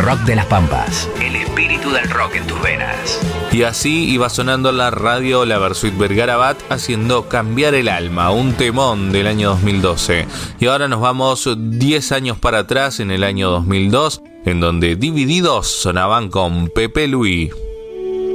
Rock de las Pampas. El espíritu del rock en tus venas. Y así iba sonando en la radio la Versuit Vergarabat haciendo Cambiar el Alma, un temón del año 2012. Y ahora nos vamos 10 años para atrás, en el año 2002, en donde Divididos sonaban con Pepe Luis.